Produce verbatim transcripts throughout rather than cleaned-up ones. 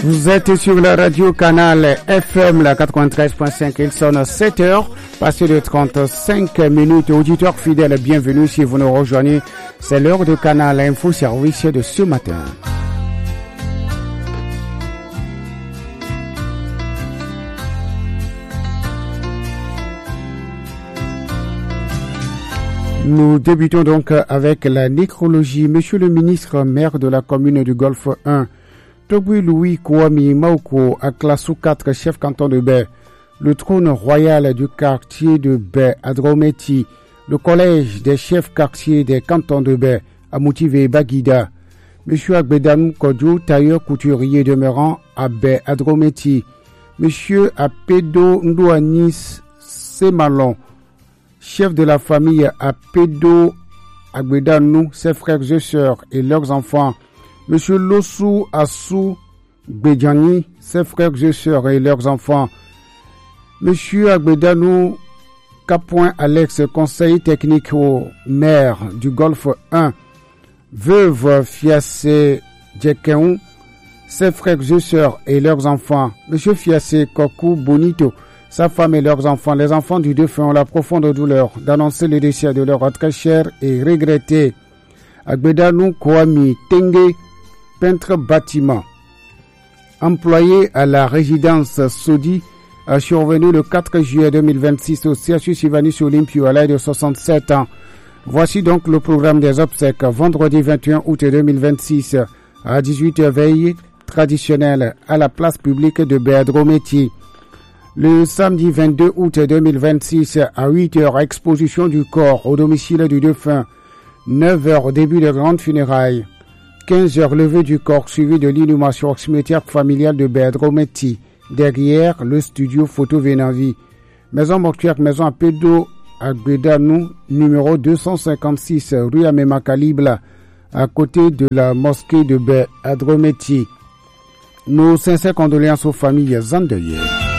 Vous êtes sur la radio Canal F M, la quatre-vingt-treize point cinq. Il sonne sept heures, passé de trente-cinq minutes. Auditeurs fidèles, bienvenue si vous nous rejoignez. C'est l'heure de Canal Info Service de ce matin. Nous débutons donc avec la nécrologie. Monsieur le ministre, maire de la commune du Golfe un, Togui Louis Kouami Maoko, à Classou quatre, chef canton de Baie, le trône royal du quartier de Baie à Drometi, le collège des chefs quartiers des cantons de Baie à Moutivé Baguida, Monsieur Agbedanou Kodjo, tailleur couturier demeurant à Baie à Drometi, Monsieur Apedo Ndouanis Semalon, chef de la famille Apedo Agbedanou, ses frères et sœurs et leurs enfants, Monsieur Lossou Assou Bedjani, ses frères et sœurs et leurs enfants, Monsieur Agbedanou Capoin Alex, conseiller technique au maire du Golfe un, veuve Fiassé Djekeou, ses frères et sœurs et leurs enfants, Monsieur Fiassé Kokou Bonito, sa femme et leurs enfants, les enfants du défunt ont la profonde douleur d'annoncer le décès de leur très cher et regretté Agbedanou Kouami Tengue, peintre bâtiment. Employé à la résidence Sodi, a survenu le quatre juillet deux mille vingt-six au C H U Sivanus Olympio à l'âge de soixante-sept ans. Voici donc le programme des obsèques. Vendredi vingt et un août deux mille vingt-six à dix-huit heures, veille traditionnelle à la place publique de Béadrometi. Le samedi vingt-deux août deux mille vingt-six à huit heures, exposition du corps au domicile du défunt. neuf heures, début de grande funérailles. quinze heures, levée du corps suivi de l'inhumation au cimetière familial de Béadrometi. Derrière, le studio photo Vénavi. Maison mortuaire, maison à Pédo Agbedanou, numéro deux cent cinquante-six, rue Amema Kalibla, à côté de la mosquée de Béadrometi. Nos sincères condoléances aux familles endeuillées.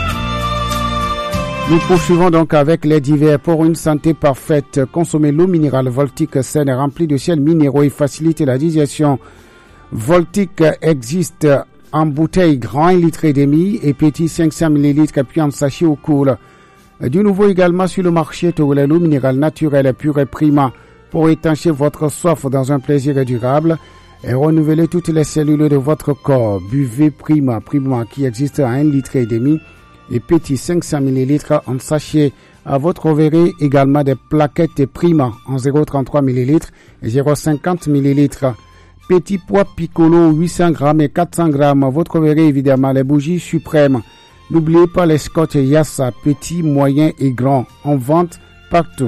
Nous poursuivons donc avec les divers. Pour une santé parfaite, consommer l'eau minérale Voltic saine et remplie de sels minéraux et faciliter la digestion. Voltic existe en bouteille grand un litre et demi et petit cinq cents millilitres puis en sachet au cool. Du nouveau également sur le marché, togolais l'eau minérale naturelle pure et prima pour étancher votre soif dans un plaisir durable et renouveler toutes les cellules de votre corps. Buvez prima, prima qui existe à un litre et demi et petit cinq cents millilitres en sachet. À votre verrez également des plaquettes prima en zéro virgule trente-trois millilitres et zéro virgule cinquante millilitres. Petit pois piccolo huit cents grammes et quatre cents grammes. Votre verrez évidemment les bougies suprêmes. N'oubliez pas les scotch Yassa, petits, moyens et grands, en vente partout.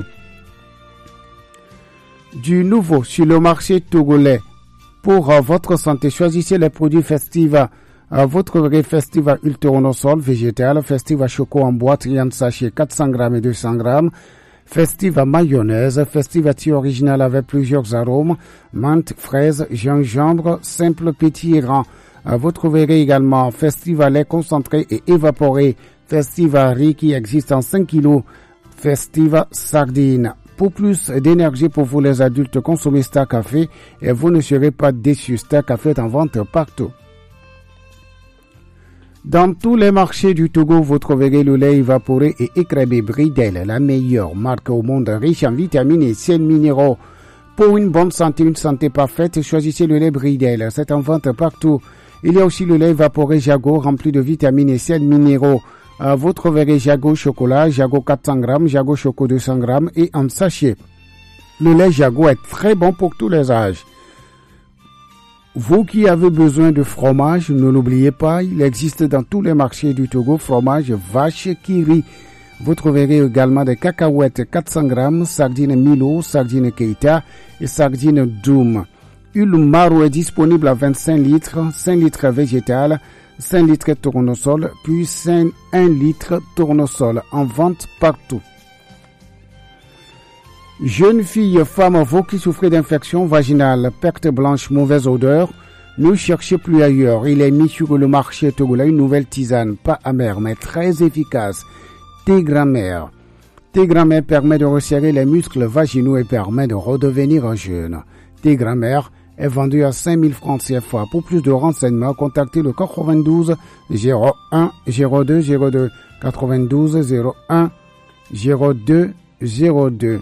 Du nouveau sur le marché togolais. Pour uh, votre santé, choisissez les produits Festiva. Uh, votre verrez Festiva Ultra-Tournesol végétal, Festiva Choco en boîte, trente sachets, quatre cents grammes et deux cents grammes. Festiva mayonnaise, Festiva thé original avec plusieurs arômes, menthe, fraise, gingembre, simple, petit et grand. À votre verrez également Festiva lait concentré et évaporé, Festiva riz qui existe en cinq kilos, Festiva sardine. Pour plus d'énergie pour vous les adultes, consommez Star Café et vous ne serez pas déçus. Star Café est en vente partout. Dans tous les marchés du Togo, vous trouverez le lait évaporé et écrébé Bridel, la meilleure marque au monde, riche en vitamines et sels minéraux. Pour une bonne santé, une santé parfaite, choisissez le lait Bridel. C'est en vente partout. Il y a aussi le lait évaporé Jago, rempli de vitamines et sels minéraux. Euh, vous trouverez Jago chocolat, Jago quatre cents grammes, Jago choco deux cents grammes et en sachet. Le lait Jago est très bon pour tous les âges. Vous qui avez besoin de fromage, ne l'oubliez pas, il existe dans tous les marchés du Togo, fromage vache Kiri. Vous trouverez également des cacahuètes quatre cents grammes, sardines Milo, sardines Keita et sardines Doom. Huile Maro est disponible à vingt-cinq litres, cinq litres végétal, cinq litres tournesol, puis un litre tournesol en vente partout. Jeunes filles, femmes, vous qui souffrez d'infection vaginale, perte blanche, mauvaise odeur, ne cherchez plus ailleurs. Il est mis sur le marché togolais une nouvelle tisane, pas amère mais très efficace. Thé grand-mère. Thé grand-mère permet de resserrer les muscles vaginaux et permet de redevenir jeune. Thé grand-mère est vendu à cinq mille francs C F A. Pour plus de renseignements, contactez le quatre-vingt-douze zéro un zéro deux zéro deux, quatre-vingt-douze zéro un zéro deux zéro deux.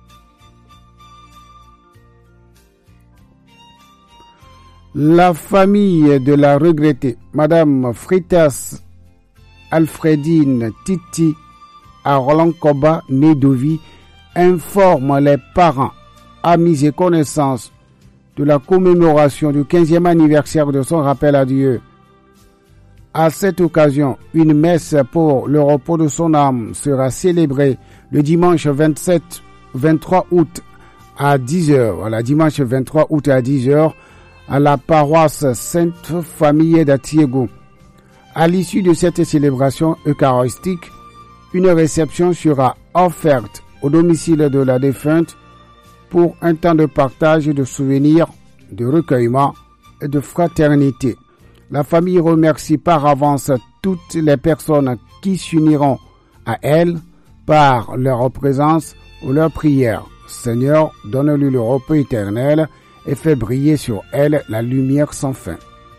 La famille de la regrettée Madame Fritas Alfredine Titi à Roland-Koba, Nédovi, informe les parents, amis et connaissances de la commémoration du quinzième anniversaire de son rappel à Dieu. À cette occasion, une messe pour le repos de son âme sera célébrée le dimanche vingt-sept, vingt-trois août à dix heures. Voilà, dimanche vingt-trois août à dix heures à la paroisse Sainte Famille d'Atiego. À l'issue de cette célébration eucharistique, une réception sera offerte au domicile de la défunte pour un temps de partage, de souvenirs, de recueillement et de fraternité. La famille remercie par avance toutes les personnes qui s'uniront à elle par leur présence ou leur prière. Seigneur, donne-lui le repos éternel et fait briller sur elle la lumière sans fin.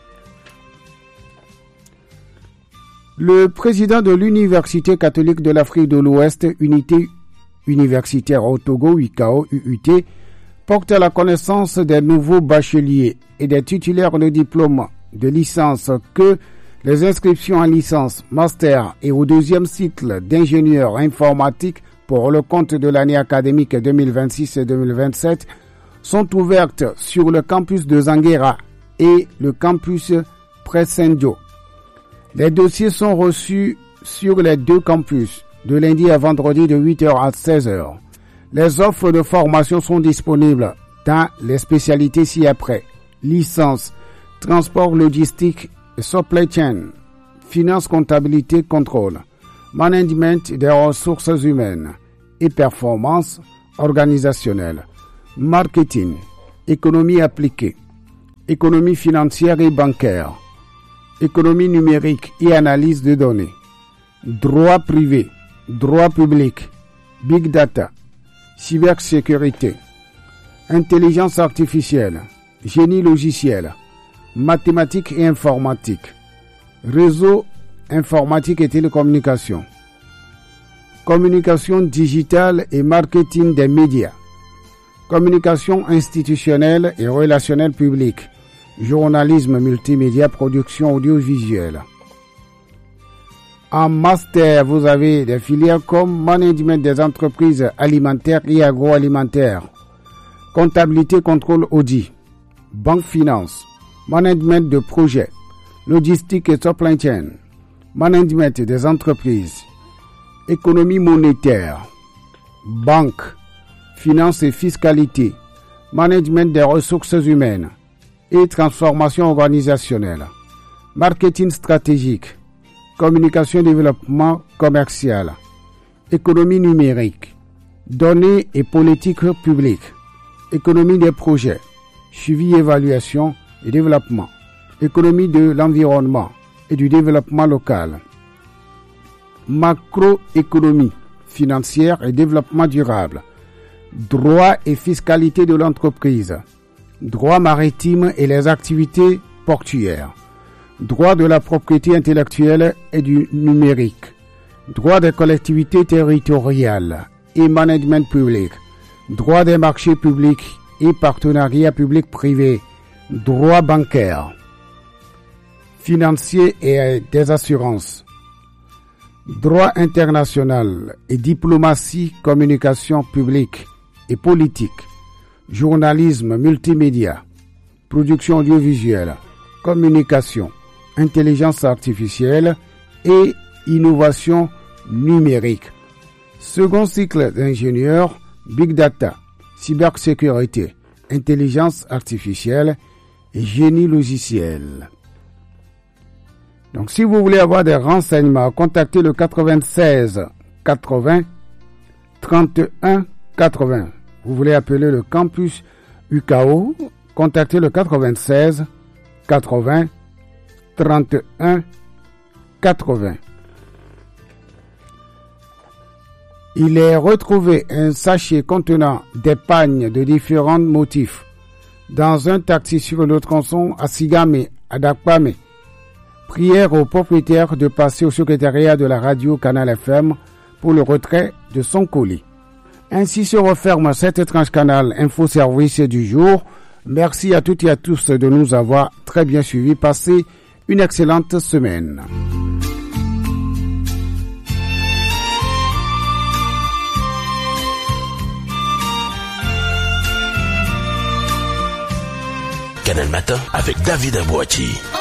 Le président de l'Université catholique de l'Afrique de l'Ouest, Unité universitaire au Togo, U K O, U U T, porte à la connaissance des nouveaux bacheliers et des titulaires de diplôme de licence que les inscriptions en licence, master et au deuxième cycle d'ingénieur informatique pour le compte de l'année académique deux mille vingt-six deux mille vingt-sept sont ouvertes sur le campus de Zanguera et le campus Presendio. Les dossiers sont reçus sur les deux campus de lundi à vendredi de huit heures à seize heures. Les offres de formation sont disponibles dans les spécialités ci-après: licence, transport logistique et supply chain, finance, comptabilité, contrôle, management des ressources humaines et performance organisationnelle, marketing, économie appliquée, économie financière et bancaire, économie numérique et analyse de données, droit privé, droit public, big data, cybersécurité, intelligence artificielle, génie logiciel, mathématiques et informatique, réseau informatique et télécommunications, communication digitale et marketing des médias, communication institutionnelle et relationnel public, journalisme multimédia, production audiovisuelle. En master, vous avez des filières comme management des entreprises alimentaires et agroalimentaires, comptabilité, contrôle, audit, banque finance, management de projets, logistique et supply chain, management des entreprises, économie monétaire, banque, finance et fiscalité, management des ressources humaines et transformation organisationnelle, marketing stratégique, communication et développement commercial, économie numérique, données et politique publique, économie des projets, suivi, évaluation et développement, économie de l'environnement et du développement local, macroéconomie financière et développement durable, droit et fiscalité de l'entreprise, droit maritime et les activités portuaires, droit de la propriété intellectuelle et du numérique, droit des collectivités territoriales et management public, droit des marchés publics et partenariats publics-privés, droit bancaire, financier et des assurances, droit international et diplomatie, communication publique et politique, journalisme multimédia, production audiovisuelle, communication, intelligence artificielle et innovation numérique. Second cycle d'ingénieur, big data, cybersécurité, intelligence artificielle et génie logiciel. Donc, si vous voulez avoir des renseignements, contactez le quatre-vingt-seize quatre-vingts trente et un quatre-vingts. Vous voulez appeler le campus U K O, contactez le quatre-vingt-seize quatre-vingts trente et un quatre-vingts. Il est retrouvé un sachet contenant des pagnes de différents motifs dans un taxi sur le tronçon à Sigame, à Dakpame. Prière au propriétaire de passer au secrétariat de la radio Canal F M pour le retrait de son colis. Ainsi se referme cette étrange Canal Info Service du jour. Merci à toutes et à tous de nous avoir très bien suivis. Passez une excellente semaine. Canal Matin avec David Abouati.